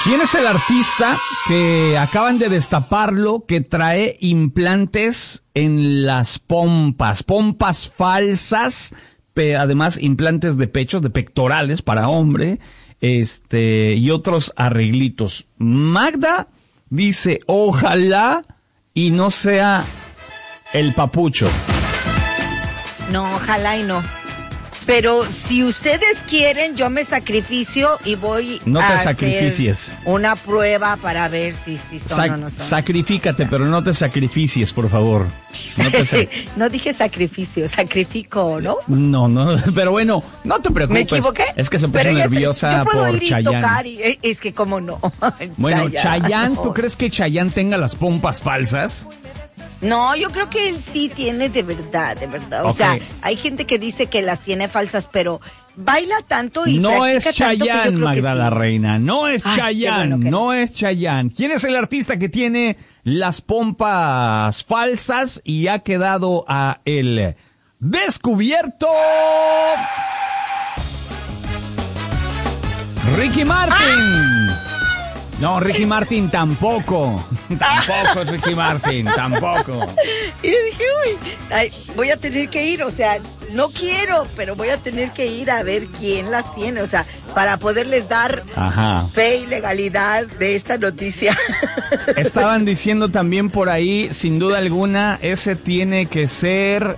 ¿Quién es el artista que acaban de destaparlo, que trae implantes en las pompas falsas, además implantes de pecho, de pectorales para hombre, y otros arreglitos? Magda dice, ojalá y no sea el papucho. No, ojalá y no. Pero si ustedes quieren, yo me sacrificio y voy a hacer una prueba para ver si son o no son. Sacrifícate, pero no te sacrificies, por favor. No dije sacrificio, sacrifico, ¿no? No, pero bueno, no te preocupes. ¿Me equivoqué? Es que se puso nerviosa por Chayanne. Es que cómo no. Bueno, Chayanne, ¿tú crees que Chayanne tenga las pompas falsas? No, yo creo que él sí tiene de verdad. O sea, hay gente que dice que las tiene falsas, pero baila tanto y no es Chayanne, Magda la Reina, no es Chayanne, bueno no es Chayanne. ¿Quién es el artista que tiene las pompas falsas y ha quedado a el descubierto? Ricky Martin. No, Ricky Martin tampoco. Tampoco es Ricky Martin, tampoco. Y yo dije, voy a tener que ir, o sea, no quiero, pero voy a tener que ir a ver quién las tiene, o sea, para poderles dar fe y legalidad de esta noticia. Estaban diciendo también por ahí, sin duda alguna, ese tiene que ser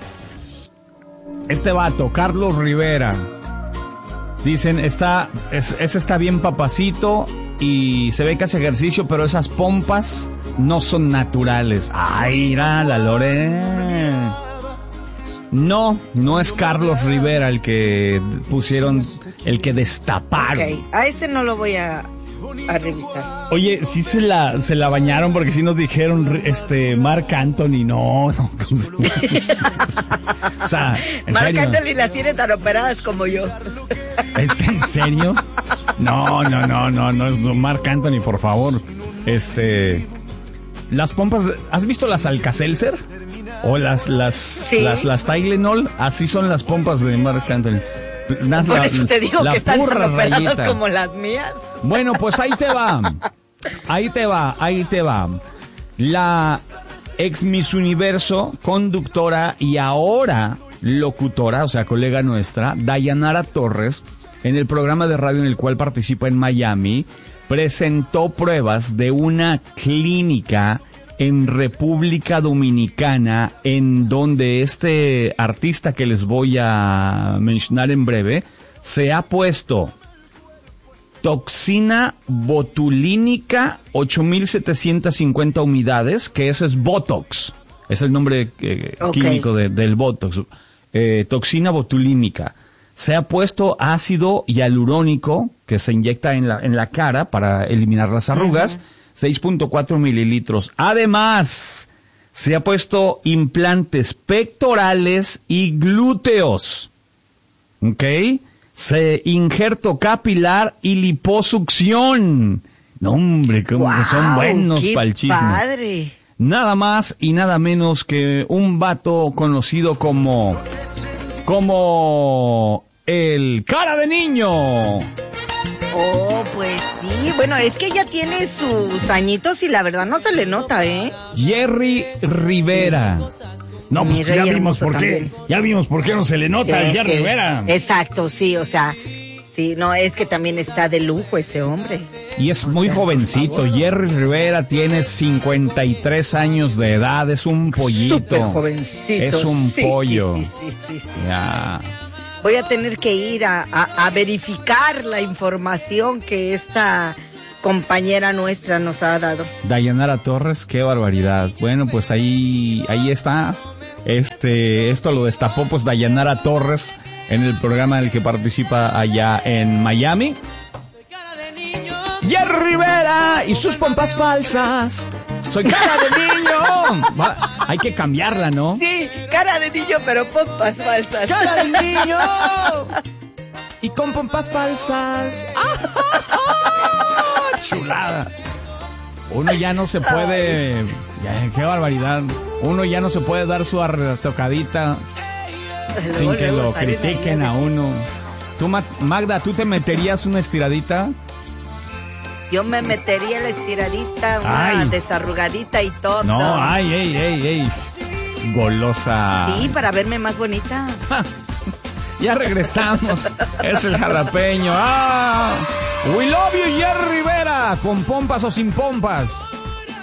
este vato, Carlos Rivera. Dicen, ese está bien papacito y se ve que hace ejercicio, pero esas pompas no son naturales. ¡Ay, mira la Lore! No es Carlos Rivera el que pusieron, el que destaparon. Ok, a este no lo voy a revisar. Oye, sí se la bañaron porque sí nos dijeron, Marc Anthony, no. O sea, Marc Anthony las tiene tan operadas como yo. ¿Es en serio? No es Marc Anthony, por favor. Las pompas, ¿has visto las Alka-Seltzer? O las Tylenol, así son las pompas de Marc Anthony. Por eso te digo que están tan operadas rayita como las mías. Bueno, pues ahí te va. La ex Miss Universo, conductora y ahora locutora, o sea, colega nuestra, Dayanara Torres, en el programa de radio en el cual participa en Miami, presentó pruebas de una clínica en República Dominicana, en donde este artista que les voy a mencionar en breve se ha puesto toxina botulínica 8,750 unidades, que eso es Botox, es el nombre químico del Botox, toxina botulínica. Se ha puesto ácido hialurónico que se inyecta en la cara para eliminar las arrugas, 6.4 mililitros. Además, se ha puesto implantes pectorales y glúteos. ¿Ok? Injerto capilar y liposucción. No, hombre, como que son buenos para el chisme. ¡Padre! Nada más y nada menos que un vato conocido como el Cara de Niño. Oh, pues sí. Bueno, es que ella tiene sus añitos y la verdad no se le nota, ¿eh? Jerry Rivera. No, pues ya vimos por qué. Ya vimos por qué no se le nota a Jerry Rivera. Exacto, sí, o sea, sí, no, es que también está de lujo ese hombre. Y es muy jovencito. Jerry Rivera tiene 53 años de edad, es un pollito. Súper jovencito. Es un pollo. Sí. Ya. Voy a tener que ir a verificar la información que esta compañera nuestra nos ha dado. Dayanara Torres, qué barbaridad. Bueno, pues ahí está. Esto lo destapó pues Dayanara Torres en el programa en el que participa allá en Miami. Jerry Rivera y sus pompas falsas. Soy Cara de Niño. Hay que cambiarla, ¿no? Sí, Cara de Niño, pero pompas falsas. Cara de Niño. Y con pompas falsas. Chulada. Uno ya no se puede. Qué barbaridad. Uno ya no se puede dar su retocadita sin que lo critiquen a uno. Tú, Magda, ¿tú te meterías una estiradita? Yo me metería la estiradita, una desarrugadita y todo. No, ey. Golosa. Sí, para verme más bonita. Ya regresamos. Es el jalapeño. We love you, Jerry Rivera. ¿Con pompas o sin pompas?